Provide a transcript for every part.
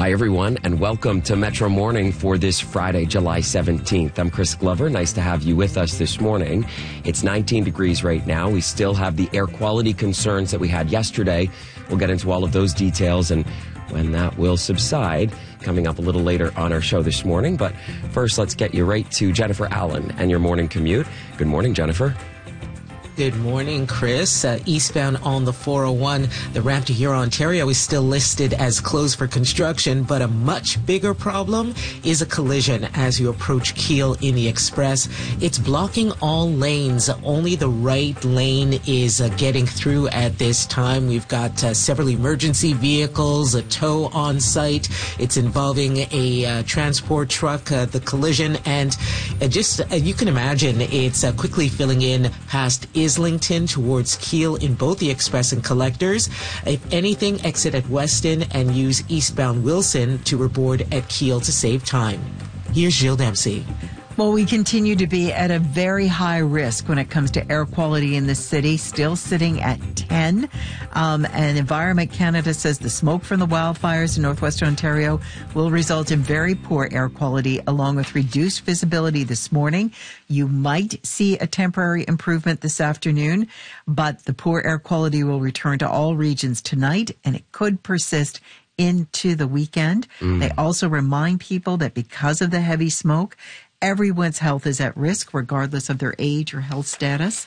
Hi, everyone, and welcome to Metro Morning for this Friday, July 17th. I'm Chris Glover. Nice to have you with us this morning. It's 19 degrees right now. We still have the air quality concerns that we had yesterday. We'll get into all of those details and when that will subside coming up a little later on our show this morning. But first, let's get you right to Jennifer Allen and your morning commute. Good morning, Jennifer. Good morning, Chris. Eastbound on the 401, the ramp to Huron, Ontario is still listed as closed for construction, but a much bigger problem is a collision as you approach Keele in the Express. It's blocking all lanes. Only the right lane is getting through at this time. We've got several emergency vehicles, a tow on site. It's involving a transport truck, the collision, and you can imagine it's quickly filling in past Islington towards Keele in both the Express and Collectors. If anything, exit at Weston and use eastbound Wilson to reboard at Keele to save time. Here's Jill Dempsey. Well, we continue to be at a very high risk when it comes to air quality in the city, still sitting at 10. And Environment Canada says the smoke from the wildfires in northwestern Ontario will result in very poor air quality along with reduced visibility this morning. You might see a temporary improvement this afternoon, but the poor air quality will return to all regions tonight, and it could persist into the weekend. They also remind people that because of the heavy smoke, everyone's health is at risk, regardless of their age or health status.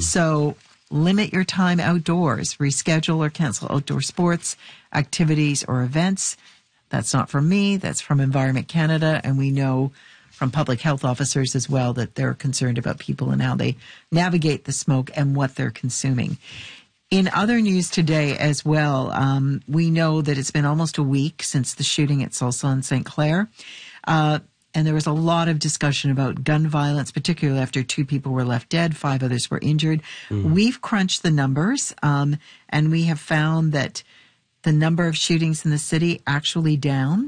So limit your time outdoors, reschedule or cancel outdoor sports, activities, or events. That's not from me. That's from Environment Canada. And we know from public health officers as well that they're concerned about people and how they navigate the smoke and what they're consuming. In other news today as well, we know that it's been almost a week since the shooting at Sault Ste. St. Clair. And there was a lot of discussion about gun violence, particularly after 2 people were left dead, 5 others were injured. We've crunched the numbers, and we have found that the number of shootings in the city actually down,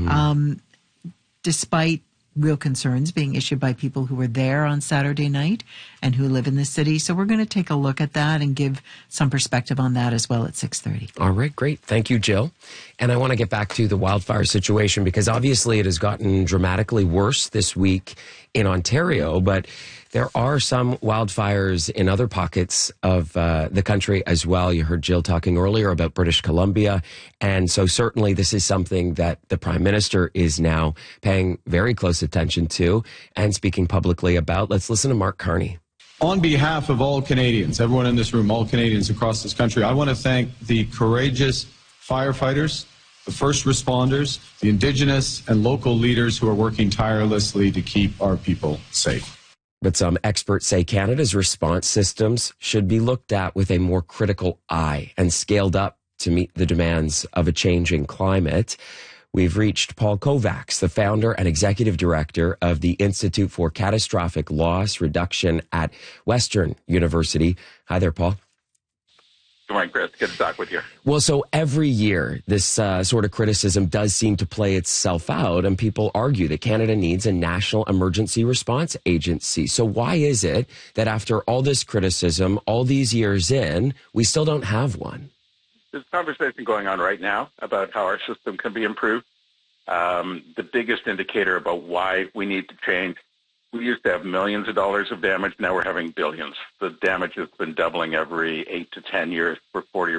despite real concerns being issued by people who were there on Saturday night and who live in the city. So we're going to take a look at that and give some perspective on that as well at 6:30. All right, great. Thank you, Jill. And I want to get back to the wildfire situation because obviously it has gotten dramatically worse this week in Ontario, but there are some wildfires in other pockets of the country as well. You heard Jill talking earlier about British Columbia. And so certainly this is something that the Prime Minister is now paying very close attention to and speaking publicly about. Let's listen to Mark Carney. On behalf of all Canadians, everyone in this room, all Canadians across this country, I want to thank the courageous firefighters, the first responders, the Indigenous and local leaders who are working tirelessly to keep our people safe. But some experts say Canada's response systems should be looked at with a more critical eye and scaled up to meet the demands of a changing climate. We've reached Paul Kovacs, the founder and executive director of the Institute for Catastrophic Loss Reduction at Western University. Hi there, Paul. Good morning, Chris. Good to talk with you. Well, so every year, this sort of criticism does seem to play itself out, and people argue that Canada needs a national emergency response agency. So why is it that after all this criticism, all these years in, we still don't have one? There's a conversation going on right now about how our system can be improved. The biggest indicator about why we need to change, we used to have millions of dollars of damage. Now we're having billions. The damage has been doubling every 8 to 10 years for 40